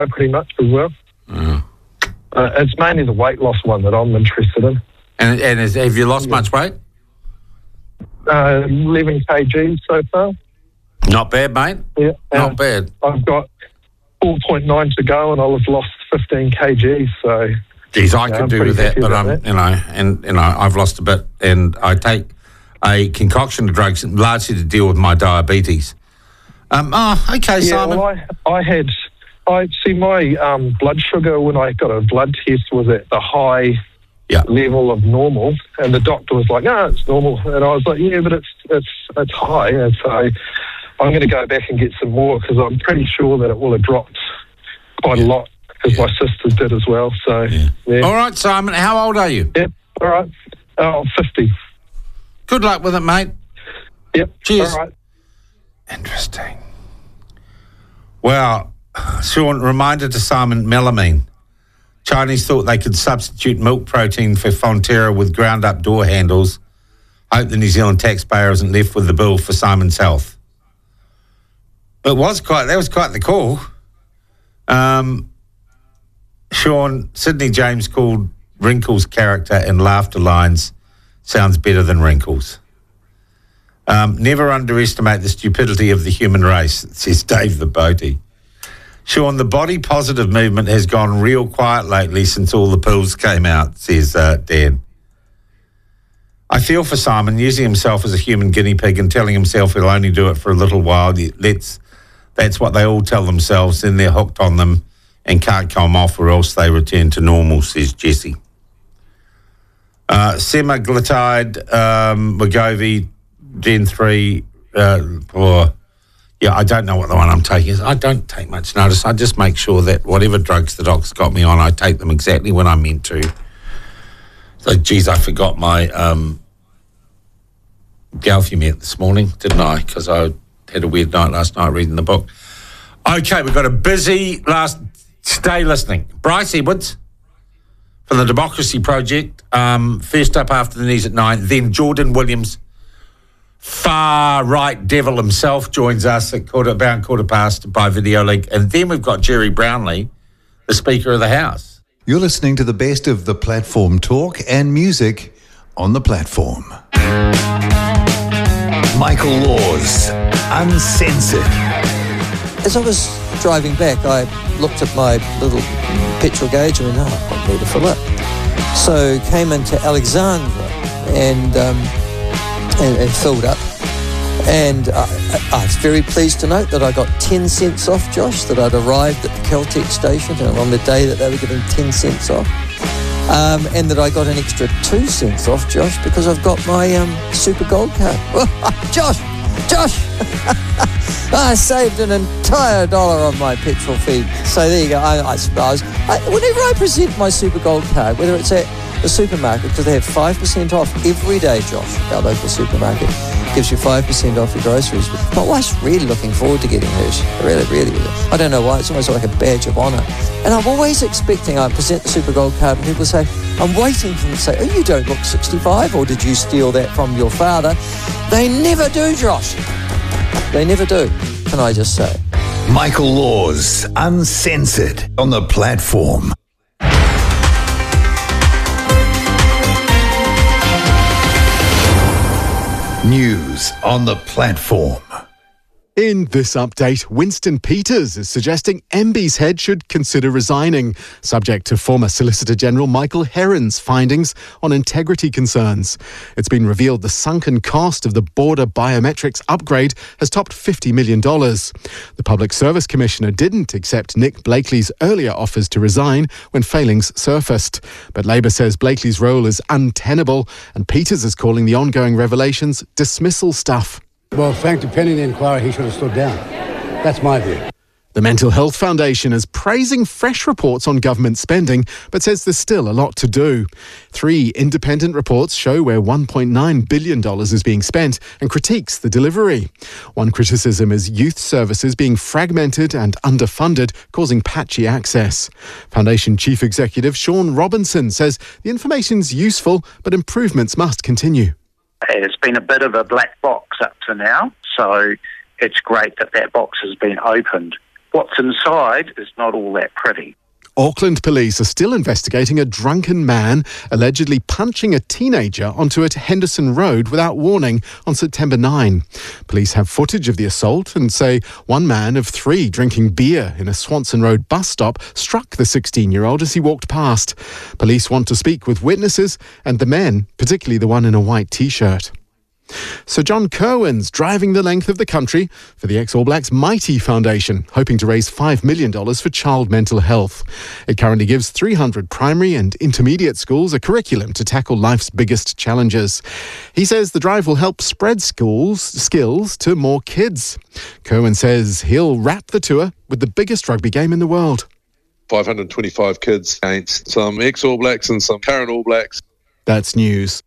pretty much as well. It's mainly the weight loss one that I'm interested in. And have you lost much weight? 11 kgs so far. Not bad, mate. Yeah, not bad. I've got 4.9 to go, and I've lost 15 kgs. So, geez, I could do with that, but I've lost a bit, and I take a concoction of drugs largely to deal with my diabetes. Okay, Simon. Well, I see my blood sugar when I got a blood test was at the high level of normal, and the doctor was like, "No, it's normal," and I was like, "Yeah, but it's high," and so I'm going to go back and get some more because I'm pretty sure that it will have dropped quite a lot because my sisters did as well. So, All right, Simon. How old are you? Yep. All right. 50. Good luck with it, mate. Yep. Cheers. All right. Interesting. Well, Sean, reminder to Simon, melamine. Chinese thought they could substitute milk protein for Fonterra with ground-up door handles. Hope the New Zealand taxpayer isn't left with the bill for Simon's health. That was quite the call. Sean, Sydney James called Wrinkles' character in Laughter Lines sounds better than Wrinkles. Never underestimate the stupidity of the human race, says Dave the Boatie. Sean, the body positive movement has gone real quiet lately since all the pills came out, says Dan. I feel for Simon, using himself as a human guinea pig and telling himself he'll only do it for a little while. That's what they all tell themselves, then they're hooked on them and can't come off or else they return to normal, says Jesse. Semaglutide, Wegovy, Gen 3, I don't know what the one I'm taking is. I don't take much notice. I just make sure that whatever drugs the doc's got me on, I take them exactly when I'm meant to. So, geez, I forgot my Galfumet this morning, didn't I? Because I had a weird night last night reading the book. Okay, we've got a busy last... Stay listening. Bryce Edwards from the Democracy Project, first up after the news at 9. Then Jordan Williams, far-right devil himself, joins us at about quarter past by video link. And then we've got Jerry Brownlee, the Speaker of the House. You're listening to the best of the platform talk and music on the platform. Michael Laws, Uncensored. As I was driving back, I looked at my little petrol gauge and went, I need to fill up. So came into Alexandra and filled up. And I was very pleased to note that I got 10 cents off, Josh, that I'd arrived at the Caltex station and on the day that they were giving 10 cents off. And that I got an extra 2 cents off, Josh, because I've got my Super Gold card. Josh! I saved an entire $1 on my petrol fee. So there you go. I suppose whenever I present my Super Gold card, whether it's at the supermarket, because they have 5% off every day, Josh, our local supermarket, gives you 5% off your groceries. But my wife's really looking forward to getting hers. Really, really. I don't know why. It's almost like a badge of honour. And I'm always expecting, I present the Super Gold card and people say, I'm waiting for them to say, oh, you don't look 65, or did you steal that from your father? They never do, Josh. They never do, can I just say. Michael Laws, Uncensored on the platform. News on the platform. In this update, Winston Peters is suggesting MB's head should consider resigning, subject to former Solicitor General Michael Heron's findings on integrity concerns. It's been revealed the sunken cost of the border biometrics upgrade has topped $50 million. The Public Service Commissioner didn't accept Nick Blakely's earlier offers to resign when failings surfaced. But Labour says Blakely's role is untenable, and Peters is calling the ongoing revelations dismissal stuff. Well, frankly, pending the inquiry, he should have stood down. That's my view. The Mental Health Foundation is praising fresh reports on government spending, but says there's still a lot to do. 3 independent reports show where $1.9 billion is being spent and critiques the delivery. One criticism is youth services being fragmented and underfunded, causing patchy access. Foundation Chief Executive Sean Robinson says the information's useful, but improvements must continue. It's been a bit of a black box up to now, so it's great that box has been opened. what's inside is not all that pretty. Auckland police are still investigating a drunken man allegedly punching a teenager onto a Henderson Road without warning on September 9. Police have footage of the assault and say one man of 3 drinking beer in a Swanson Road bus stop struck the 16-year-old as he walked past. Police want to speak with witnesses and the men, particularly the one in a white T-shirt. Sir John Kirwan's driving the length of the country for the ex-All Blacks Mighty Foundation, hoping to raise $5 million for child mental health. It currently gives 300 primary and intermediate schools a curriculum to tackle life's biggest challenges. He says the drive will help spread skills to more kids. Kirwan says he'll wrap the tour with the biggest rugby game in the world. 525 kids against some ex-All Blacks and some current All Blacks. That's news.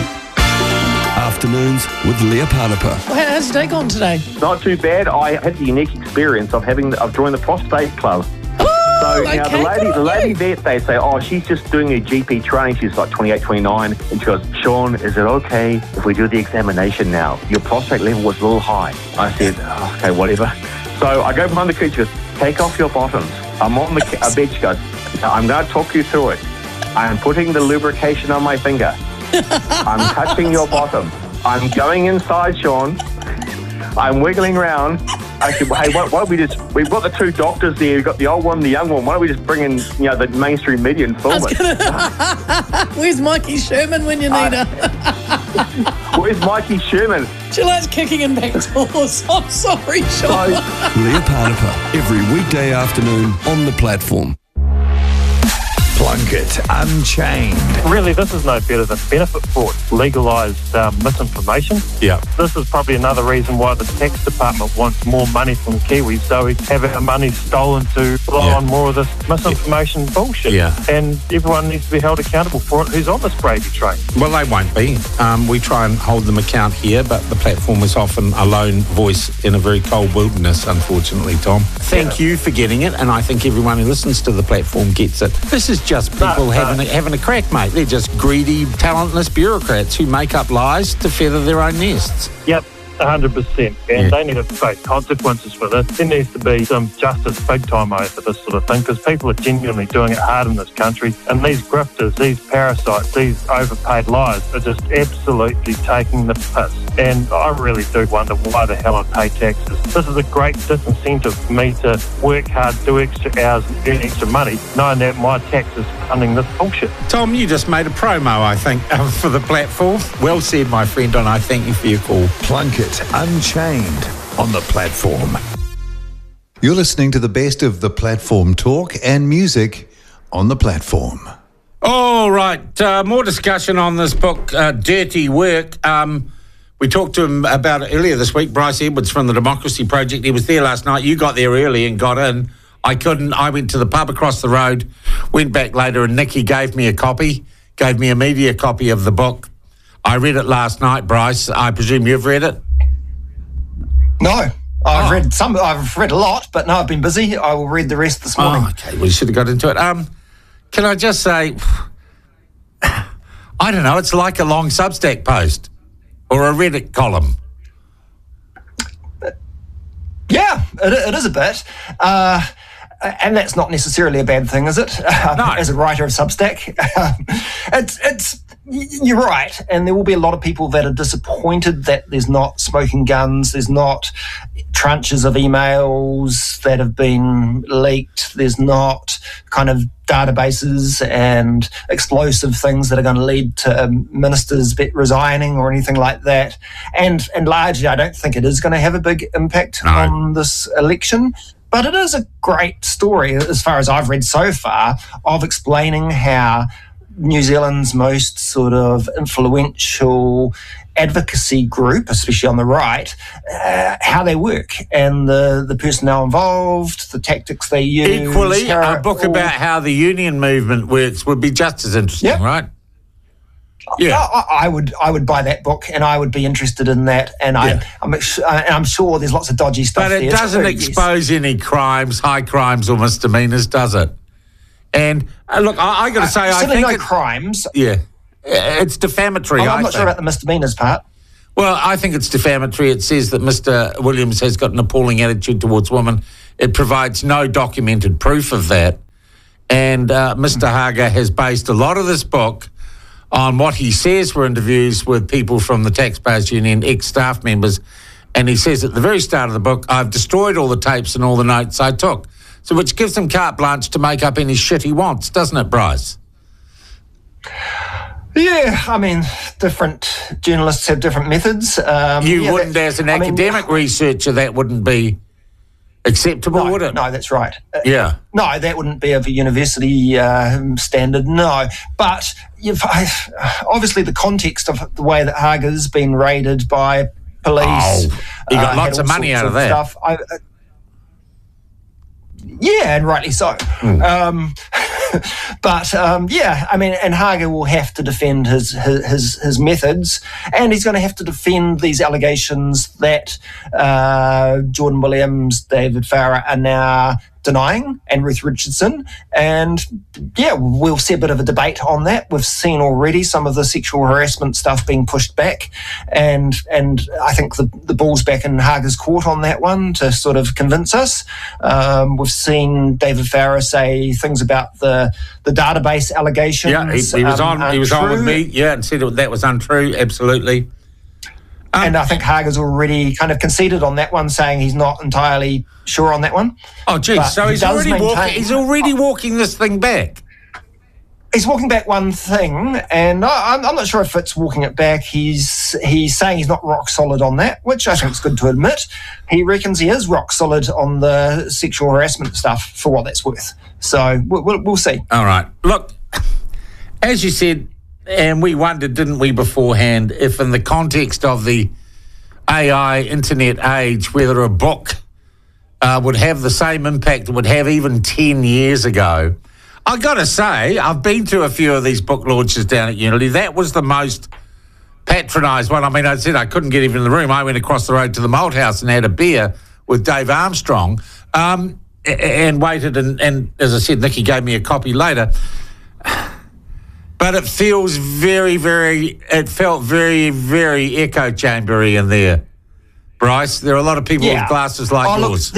Afternoons with Leah Parnapa. How's your day gone today? Not too bad. I had the unique experience of joined the prostate club. So okay, now the lady there, they say, oh, she's just doing her GP training. She's like 28, 29. And she goes, Sean, is it okay if we do the examination now? Your prostate level was a little high. I said, oh, okay, whatever. So I go behind the curtain. She goes, take off your bottoms. I'm on the bed. She goes, I'm going to talk you through it. I'm putting the lubrication on my finger. I'm touching your bottom. I'm going inside, Sean. I'm wiggling around. I said, well, hey, why don't we've got the 2 doctors there. We've got the old one and the young one. Why don't we just bring in, the mainstream media and film it? Where's Mikey Sherman when you need her? Where's Mikey Sherman? She likes kicking in back doors. I'm sorry, Sean. Leah Parnapa, every weekday afternoon on the platform. Plunkett Unchained. Really, this is no better than benefit fraud, legalised misinformation. Yeah. This is probably another reason why the tax department wants more money from Kiwis, so we have our money stolen to rely on more of this misinformation bullshit. Yeah. And everyone needs to be held accountable for it who's on this gravy train. Well, they won't be. We try and hold them account here, but the platform is often a lone voice in a very cold wilderness, unfortunately, Tom. Thank you for getting it, and I think everyone who listens to the platform gets it. This is just people having a crack, mate. They're just greedy, talentless bureaucrats who make up lies to feather their own nests. Yep. 100%, and they need to face consequences for this. There needs to be some justice big time over this sort of thing, because people are genuinely doing it hard in this country, and these grifters, these parasites, these overpaid liars are just absolutely taking the piss. And I really do wonder why the hell I pay taxes. This is a great disincentive for me to work hard, do extra hours, and earn extra money, knowing that my tax is funding this bullshit. Tom, you just made a promo, I think, for the platform. Well said, my friend, and I thank you for your call. Plunkett Unchained on the platform. You're listening to the best of the platform talk and music on the platform. All right, more discussion on this book, Dirty Work. We talked to him about it earlier this week, Bryce Edwards from the Democracy Project. He was there last night. You got there early and got in. I couldn't. I went to the pub across the road, went back later, and Nicky gave me a media copy of the book. I read it last night, Bryce. I presume you've read it? No, I've read some. I've read a lot, but no, I've been busy. I will read the rest this morning. Okay, well, you should have got into it. Can I just say, I don't know, it's like a long Substack post or a Reddit column. Yeah, it is a bit. And that's not necessarily a bad thing, is it? No. As a writer of Substack. You're right, and there will be a lot of people that are disappointed that there's not smoking guns, there's not tranches of emails that have been leaked, there's not kind of databases and explosive things that are going to lead to ministers resigning or anything like that. And largely, I don't think it is going to have a big impact on this election. But it is a great story, as far as I've read so far, of explaining how New Zealand's most sort of influential advocacy group, especially on the right, how they work and the personnel involved, the tactics they use. Equally, a book about how the union movement works would be just as interesting, right? Yeah, I would buy that book, and I would be interested in that. And I'm sure there's lots of dodgy stuff there. But it doesn't expose any crimes, high crimes or misdemeanors, does it? And look, I got to say, I think no crimes. Yeah, it's defamatory. I'm not sure about the misdemeanors part. Well, I think it's defamatory. It says that Mr. Williams has got an appalling attitude towards women It provides no documented proof of that. And Mr. Haga has based a lot of this book on what he says were interviews with people from the Taxpayers Union, ex-staff members. And he says at the very start of the book, I've destroyed all the tapes and all the notes I took. So which gives him carte blanche to make up any shit he wants, doesn't it, Bryce? Yeah, I mean, different journalists have different methods. You wouldn't, as an academic researcher, that wouldn't be acceptable, would it? No, that's right. Yeah. No, that wouldn't be of a university standard, no. But obviously the context of the way that Haga's been raided by police. He got lots of money out of that. Stuff. Yeah, and rightly so. But I mean, and Haga will have to defend his methods, and he's going to have to defend these allegations that Jordan Williams, David Farrar are now denying, and Ruth Richardson. And yeah, we'll see a bit of a debate on that. We've seen already some of the sexual harassment stuff being pushed back, and I think the ball's back in Haga's court on that one to sort of convince us. We've seen David Farrar say things about the database allegations. Yeah, he was on with me, and said that was untrue, absolutely. And I think Haga's already kind of conceded on that one, saying he's not entirely sure on that one. Oh, geez, so he's already walking this thing back. He's walking back one thing, and I'm not sure if it's walking it back. He's saying he's not rock solid on that, which I think is good to admit. He reckons he is rock solid on the sexual harassment stuff, for what that's worth. So we'll see. All right. Look, as you said, and we wondered, didn't we, beforehand, if in the context of the AI internet age, whether a book would have the same impact it would have even 10 years ago. I got to say, I've been to a few of these book launches down at Unity. That was the most patronised one. I mean, I said I couldn't get even in the room. I went across the road to the Malt House and had a beer with Dave Armstrong and waited. And as I said, Nikki gave me a copy later. But it feels it felt very, very echo chambery in there, Bryce. There are a lot of people with glasses like yours.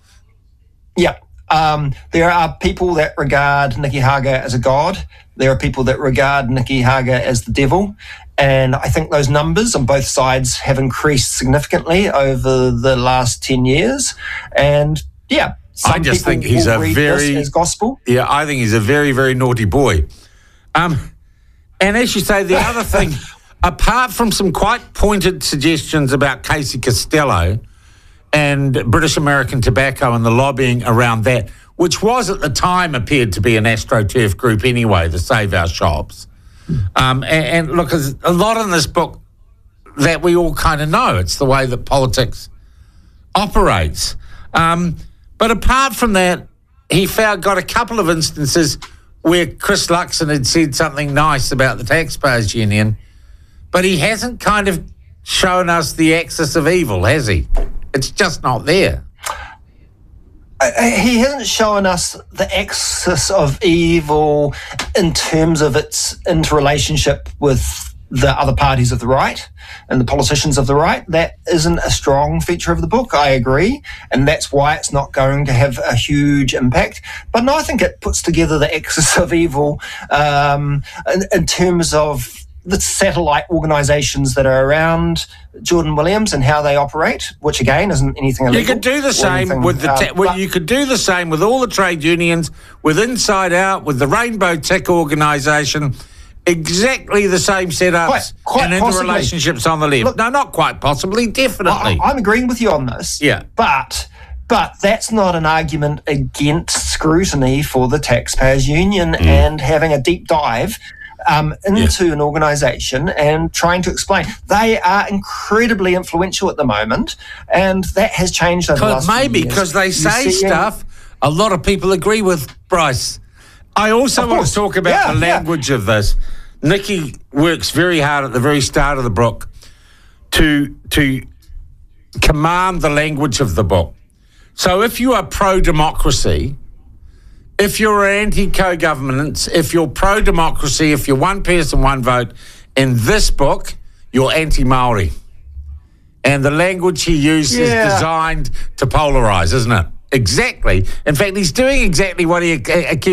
There are people that regard Nicky Haga as a god. There are people that regard Nicky Haga as the devil. And I think those numbers on both sides have increased significantly over the last 10 years. And I just think he's a very as gospel. Yeah, I think he's a very, very naughty boy. And as you say, the other thing, apart from some quite pointed suggestions about Casey Costello and British American Tobacco and the lobbying around that, which was at the time appeared to be an AstroTurf group anyway, the Save Our Shops. And look, there's a lot in this book that we all kind of know. It's the way that politics operates. But apart from that, he got a couple of instances where Chris Luxon had said something nice about the Taxpayers Union, but he hasn't kind of shown us the axis of evil, has he? It's just not there. He hasn't shown us the axis of evil in terms of its interrelationship with the other parties of the right and the politicians of the right. That isn't a strong feature of the book, I agree, and that's why it's not going to have a huge impact. But no, I think it puts together the axis of evil in terms of the satellite organisations that are around Jordan Williams and how they operate, which again isn't anything illegal. You could do the same with you could do the same with all the trade unions, with Inside Out, with the Rainbow Tech organisation. Exactly the same setups and interrelationships on the left. Look, no, not quite possibly, definitely. I'm agreeing with you on this. Yeah. But that's not an argument against scrutiny for the Taxpayers Union and having a deep dive into an organisation and trying to explain. They are incredibly influential at the moment, and that has changed over the last few years. Maybe because they say stuff a lot of people agree with, Bryce. I also want to talk about the language of this. Nikki works very hard at the very start of the book to command the language of the book. So if you are pro-democracy, if you're anti-co-governance, if you're pro-democracy, if you're one person, one vote, in this book, you're anti-Māori. And the language he uses is designed to polarise, isn't it? Exactly. In fact, he's doing exactly what he accused